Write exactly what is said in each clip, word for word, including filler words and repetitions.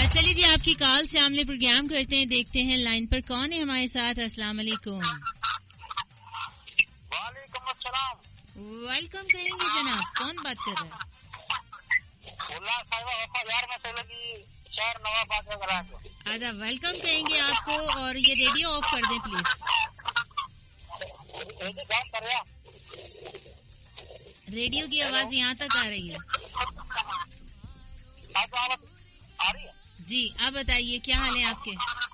چلیے جی آپ کی کال سے عاملے پروگرام کرتے ہیں. دیکھتے ہیں لائن پر کون ہے ہمارے ساتھ. السلام علیکم. وعلیکم السلام. ویلکم کہیں گے جناب. کون بات کر رہے ہیں؟ آدھا ویلکم کہیں گے آپ کو, اور یہ ریڈیو آف کر دیں پلیز. ریڈیو کی آواز یہاں تک آ رہی ہے. جی آپ بتائیے کیا حال ہے آپ کے؟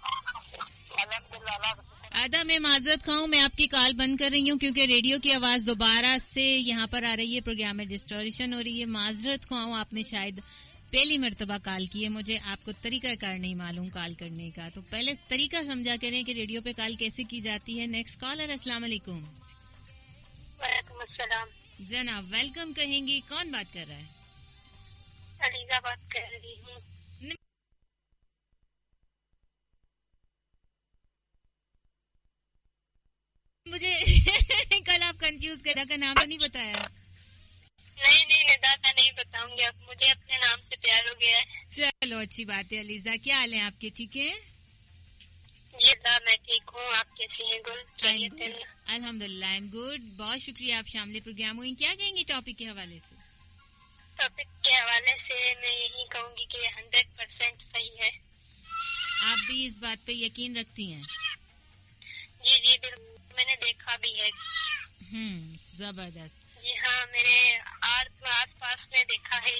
آدھا میں معذرت خواہوں, میں آپ کی کال بند کر رہی ہوں کیونکہ ریڈیو کی آواز دوبارہ سے یہاں پر آ رہی ہے. پروگرام میں ڈسٹوریشن ہو رہی ہے. معذرت خواہوں, آپ نے شاید پہلی مرتبہ کال کی ہے. مجھے آپ کو طریقہ کار نہیں معلوم کال کرنے کا, تو پہلے طریقہ سمجھا کریں کہ ریڈیو پہ کال کیسے کی جاتی ہے. Next collar. السلام علیکم. وعلیکم السلام. جناب ویلکم کہیں گی. کون بات کر رہا ہے؟ علیزہ بات کر رہی ہوں. مجھے کل آپ کنفیوز کرا کا نام تو نہیں بتایا. نہیں نہیں ندا کا نہیں بتاؤں گی, اب مجھے اپنے نام سے پیار ہو گیا ہے. چلو اچھی بات ہے. علیزہ کیا حال ہے آپ کے؟ ٹھیک ہے جی اللہ میں ٹھیک ہوں. آپ کیسی ہیں؟ گل الحمد للہ آئی ایم گڈ. بہت شکریہ آپ شامل پروگرام ہوئی. کیا کہیں گے ٹاپک کے حوالے سے؟ ٹاپک کے حوالے سے میں یہی کہوں گی کہ ہنڈریڈ پرسینٹ صحیح ہے. آپ بھی اس بات پہ یقین رکھتی ہیں؟ جی جی بالکل, میں نے دیکھا بھی ہے. ہوں زبردست. جی ہاں, میرے آس پاس میں دیکھا ہے.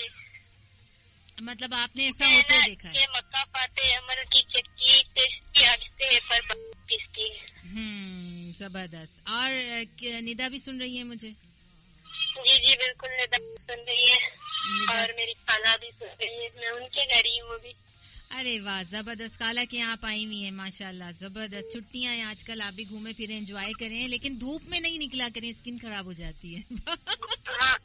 مطلب آپ نے ایسا ہوتے دیکھا ہے؟ مکہ پاتے عمر کی چکی ٹیسٹی آجتے پر پیستی ہے. ہوں زبردست. اور ندا بھی سن رہی ہے مجھے؟ جی جی بالکل ندا سن رہی ہے, اور میری خالہ بھی سن رہی ہے. میں ان کے گھر ہی ہوں بھی. ارے واہ زبردست. خالہ کے یہاں آپ آئی ہوئی ہیں ماشاء اللہ. زبردست. چھٹیاں ہیں آج کل, آپ بھی گھومے پھرے انجوائے کریں, لیکن دھوپ میں نہیں نکلا کریں, اسکن خراب ہو جاتی ہے. ہاں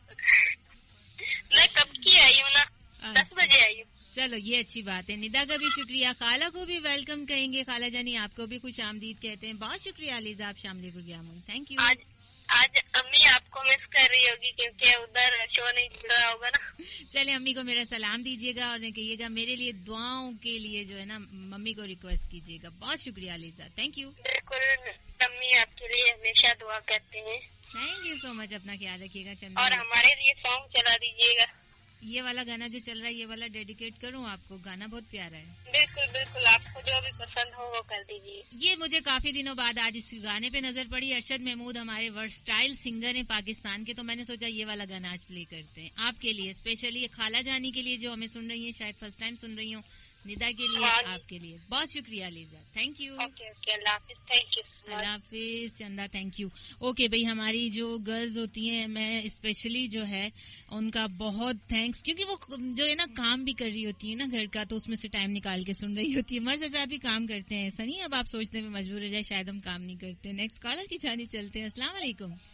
میں کب کی آئی ہوں نا, دس بجے آئی ہوں. چلو یہ اچھی بات ہے. ندا کا بھی شکریہ. خالہ کو بھی ویلکم کہیں گے. خالہ جانی آپ کو بھی خوش آمدید کہتے ہیں. بہت شکریہ علیزہ, آپ شامل پروگرام ہوئی. Thank you. آج آج امی آپ کو مس کر رہی ہوگی کیونکہ ادھر شو نہیں جڑا ہوگا نا. چلے امی کو میرا سلام دیجیے گا, اور کہیے گا میرے لیے دعاؤں کے لیے جو ہے نا ممی کو ریکویسٹ کیجیے گا. بہت شکریہ علیزہ. Thank you. بالکل, امی آپ کے لیے ہمیشہ دعا کرتے ہیں. تھینک یو سو مچ. اپنا خیال رکھیے گا. چندر, اور ہمارے لیے سانگ چلا دیجیے گا. یہ والا گانا جو چل رہا ہے یہ والا ڈیڈیکیٹ کروں آپ کو. گانا بہت پیارا ہے. بالکل بالکل, آپ کو جو بھی پسند ہو وہ کر دیجیے. یہ مجھے کافی دنوں بعد آج اس گانے پہ نظر پڑی. ارشد محمود ہمارے ورسٹائل سنگر ہیں پاکستان کے, تو میں نے سوچا یہ والا گانا آج پلے کرتے ہیں آپ کے لیے, اسپیشلی خالہ جانی کے لیے جو ہمیں سن رہی ہیں, شاید فرسٹ ٹائم سن رہی ہوں, ندا کے لیے, آپ کے لیے. بہت شکریہ Alizeh. Thank you. Okay okay, اللہ حافظ. Thank you. اللہ حافظ چندہ. Thank you. اوکے بھائی, ہماری جو گرلز ہوتی ہیں, میں اسپیشلی جو ہے ان کا بہت تھینکس, کیونکہ وہ جو ہے نا کام بھی کر رہی ہوتی ہے نا گھر کا, تو اس میں سے ٹائم نکال کے سن رہی ہوتی ہے. مرد حضرات بھی کام کرتے ہیں, ایسا نہیں اب آپ سوچنے میں مجبور ہو جائے شاید ہم کام نہیں کرتے. نیکسٹ کالر کی جانی چلتے ہیں. السلام علیکم.